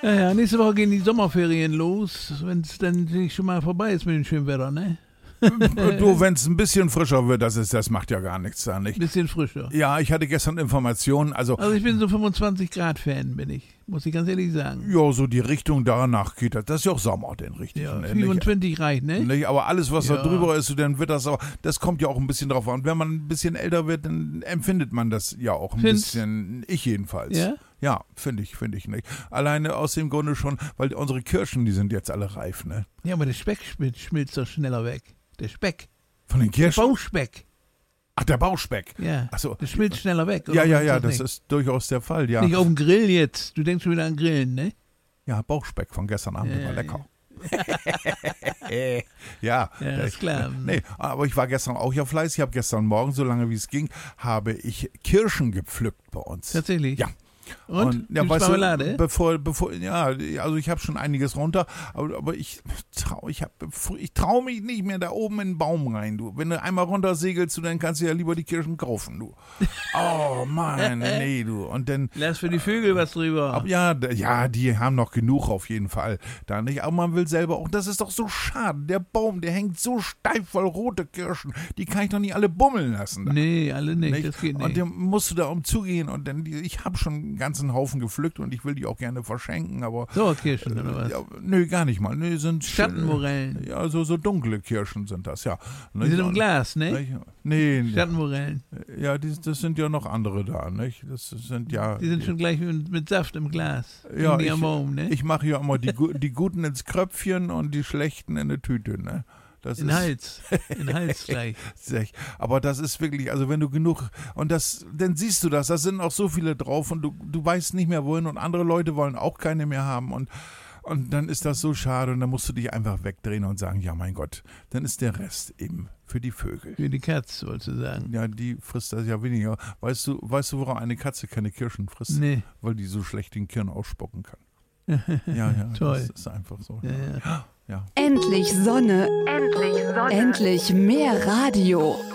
Ja, nächste Woche gehen die Sommerferien los, wenn es dann nicht schon mal vorbei ist mit dem schönen Wetter, ne? Du, wenn es ein bisschen frischer wird, das macht ja gar nichts da, nicht? Bisschen frischer. Ja, ich hatte gestern Informationen, also ich bin so 25 Grad Fan, bin ich. Muss ich ganz ehrlich sagen. ja, so die Richtung danach geht das. Das ist ja auch Sommer, den richtigen. Ja, ne? 25 reicht, ne? Nicht? Aber alles, was da Ja. drüber ist, dann wird das auch, das kommt ja auch ein bisschen drauf an. Und wenn man ein bisschen älter wird, dann empfindet man das ja auch ein bisschen, ich jedenfalls. Ja? Ja, finde ich nicht. Alleine aus dem Grunde schon, weil unsere Kirschen, die sind jetzt alle reif, ne? Ja, aber der Speck schmilzt doch schneller weg. Der Speck. Von den Der Kirschen? Bauchspeck. Ach, der Bauchspeck. Ja. Ach so. Der schmilzt schneller weg. Ja, oder? das ist durchaus der Fall, ja. Nicht auf dem Grill jetzt. Du denkst schon wieder an Grillen, ne? Ja, Bauchspeck von gestern Abend, Ja, war lecker. Ja, ist klar. Nee, aber ich war gestern auch ja fleißig. Ich habe gestern Morgen, so lange wie es ging, habe ich Kirschen gepflückt bei uns. Tatsächlich? Ja. Und? ja, Gibt's weißt Marmelade? du, ja, also ich habe schon einiges runter, aber ich trau mich nicht mehr da oben in den Baum rein, du. Wenn du einmal runtersegelst, dann kannst du ja lieber die Kirschen kaufen, du. Oh Mann, nee, du. Und dann Lass für die Vögel was drüber. aber ja, die haben noch genug auf jeden Fall. Da nicht, aber man will selber auch, das ist doch so schade. Der Baum, der hängt so steif voll rote Kirschen. Die kann ich doch nicht alle bummeln lassen. Da. Nee, alle nicht. Das geht nicht. Und dann musst du da umzugehen und dann, ich habe schon einen ganzen Haufen gepflückt und ich will die auch gerne verschenken, aber. Sauerkirschen oder was? Ja, nö, gar nicht mal. Nö, sind Schattenmorellen. Ja, so dunkle Kirschen sind das, ja. Die sind im Glas, ne? Nee. Schattenmorellen. Ja, das sind ja noch andere da, nicht? Das sind ja. Die sind schon gleich mit Saft im Glas. Ja, die am Baum, ne? ich mache ja immer die Guten ins Kröpfchen und die Schlechten in eine Tüte, ne? Das in ist, Hals. In Hals gleich. Aber das ist wirklich, also wenn du genug, und das, dann siehst du das, da sind auch so viele drauf und du weißt nicht mehr wohin und andere Leute wollen auch keine mehr haben und dann ist das so schade und dann musst du dich einfach wegdrehen und sagen, ja mein Gott, dann ist der Rest eben für die Vögel. Für die Katze, wolltest du sagen. Ja, die frisst das ja weniger. Weißt du, warum eine Katze keine Kirschen frisst? Nee. Weil die so schlecht den Kirn ausspucken kann. Ja, Toll. Das ist einfach so. Ja. Ja. Endlich Sonne. Endlich Sonne. Endlich mehr Radio.